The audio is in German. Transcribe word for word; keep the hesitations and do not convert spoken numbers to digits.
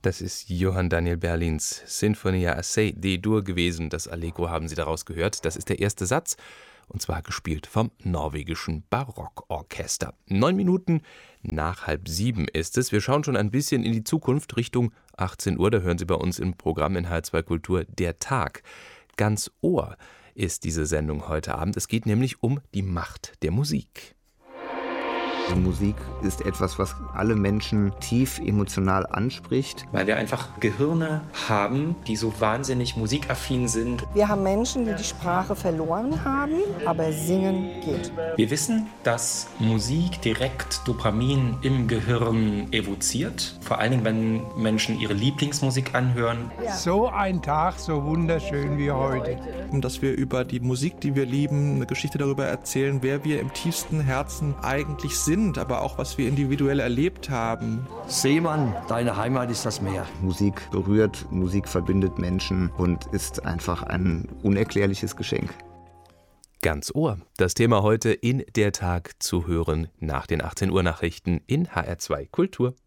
Das ist Johann Daniel Berlins Sinfonia Assai D-Dur gewesen. Das Allegro haben Sie daraus gehört. Das ist der erste Satz, und zwar gespielt vom norwegischen Barockorchester. Neun Minuten nach halb sieben ist es. Wir schauen schon ein bisschen in die Zukunft, Richtung achtzehn Uhr. Da hören Sie bei uns im Programm in H R zwei Kultur Der Tag. Ganz Ohr ist diese Sendung heute Abend. Es geht nämlich um die Macht der Musik. Musik ist etwas, was alle Menschen tief emotional anspricht. Weil wir einfach Gehirne haben, die so wahnsinnig musikaffin sind. Wir haben Menschen, die die Sprache verloren haben, aber singen geht. Wir wissen, dass Musik direkt Dopamin im Gehirn evoziert. Vor allen Dingen, wenn Menschen ihre Lieblingsmusik anhören. Ja. So ein Tag, so wunderschön wie heute. Dass wir über die Musik, die wir lieben, eine Geschichte darüber erzählen, wer wir im tiefsten Herzen eigentlich sind. Aber auch, was wir individuell erlebt haben. Seemann, deine Heimat ist das Meer. Musik berührt, Musik verbindet Menschen und ist einfach ein unerklärliches Geschenk. Ganz Ohr. Das Thema heute in Der Tag zu hören nach den achtzehn Uhr Nachrichten in H R zwei Kultur.